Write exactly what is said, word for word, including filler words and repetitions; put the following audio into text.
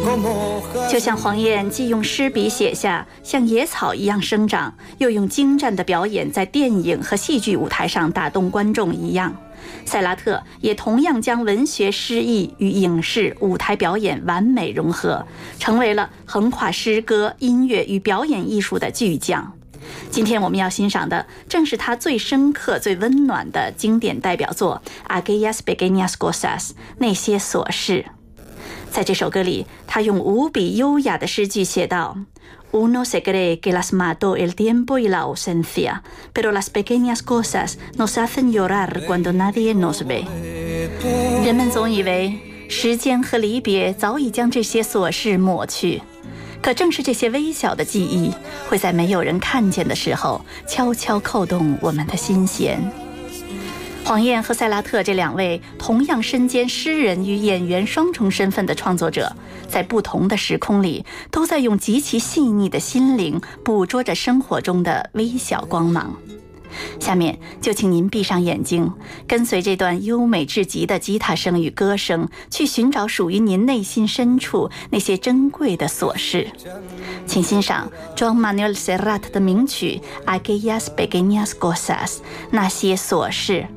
就像黄燕既用诗笔写下像野草一样生长，又用精湛的表演在电影和戏剧舞台上打动观众一样，塞拉特也同样将文学诗意与影视舞台表演完美融合，成为了横跨诗歌、音乐与表演艺术的巨匠。今天我们要欣赏的正是他最深刻、最温暖的经典代表作《Aquellas pequeñas cosas》那些琐事。在这首歌里，他用无比优雅的诗句写道 Uno se cree que las mató el tiempo y la ausencia, pero las pequeñas cosas nos hacen llorar cuando nadie nos ve。 人们总以为时间和离别早已将这些琐事抹去，可正是这些微小的记忆，会在没有人看见的时候悄悄扣动我们的心弦。黄燕和塞拉特这两位同样身兼诗人与演员双重身份的创作者，在不同的时空里，都在用极其细腻的心灵捕捉着生活中的微小光芒。下面就请您闭上眼睛，跟随这段优美至极的吉他声与歌声，去寻找属于您内心深处那些珍贵的琐事。请欣赏 Joan Manuel Serrat 的名曲 Aquellas pequeñas cosas， 那些琐事。